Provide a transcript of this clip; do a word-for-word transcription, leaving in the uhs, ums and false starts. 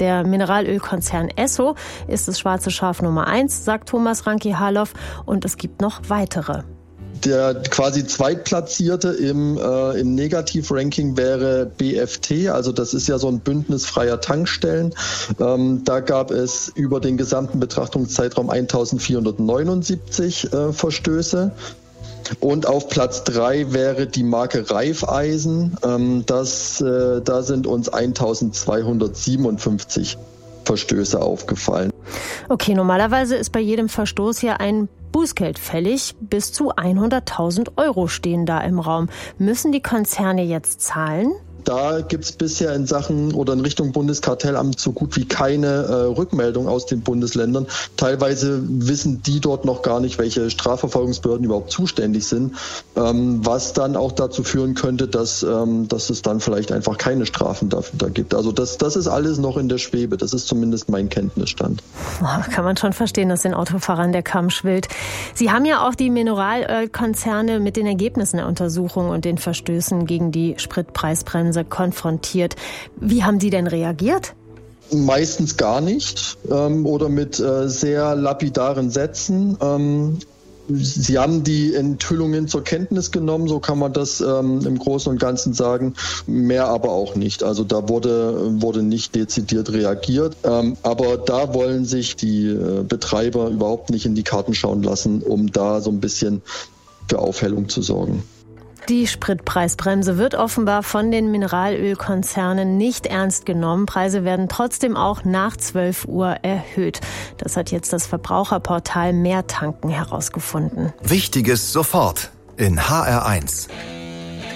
Der Mineralölkonzern Esso ist das schwarze Schaf Nummer eins, sagt Thomas Ranki-Harloff, und es gibt noch weitere. Der quasi Zweitplatzierte im, äh, im Negativ-Ranking wäre B F T, also das ist ja so ein Bündnis freier Tankstellen. Ähm, da gab es über den gesamten Betrachtungszeitraum eintausendvierhundertneunundsiebzig äh, Verstöße. Und auf Platz drei wäre die Marke Raiffeisen. Ähm, das, äh, da sind uns eintausendzweihundertsiebenundfünfzig Verstöße aufgefallen. Okay, normalerweise ist bei jedem Verstoß ja ein Bußgeld fällig. Bis zu hunderttausend Euro stehen da im Raum. Müssen die Konzerne jetzt zahlen? Da gibt es bisher in Sachen oder in Richtung Bundeskartellamt so gut wie keine äh, Rückmeldung aus den Bundesländern. Teilweise wissen die dort noch gar nicht, welche Strafverfolgungsbehörden überhaupt zuständig sind, ähm, was dann auch dazu führen könnte, dass, ähm, dass es dann vielleicht einfach keine Strafen dafür da gibt. Also das, das ist alles noch in der Schwebe. Das ist zumindest mein Kenntnisstand. Oh, kann man schon verstehen, dass den Autofahrern der Kamm schwillt. Sie haben ja auch die Mineralölkonzerne mit den Ergebnissen der Untersuchung und den Verstößen gegen die Spritpreisbremse konfrontiert. Wie haben die denn reagiert? Meistens gar nicht ähm, oder mit äh, sehr lapidaren Sätzen. Ähm, sie haben die Enthüllungen zur Kenntnis genommen, so kann man das ähm, im Großen und Ganzen sagen, mehr aber auch nicht. Also da wurde, wurde nicht dezidiert reagiert, ähm, aber da wollen sich die äh, Betreiber überhaupt nicht in die Karten schauen lassen, um da so ein bisschen für Aufhellung zu sorgen. Die Spritpreisbremse wird offenbar von den Mineralölkonzernen nicht ernst genommen. Preise werden trotzdem auch nach zwölf Uhr erhöht. Das hat jetzt das Verbraucherportal Mehr Tanken herausgefunden. Wichtiges sofort in H R eins.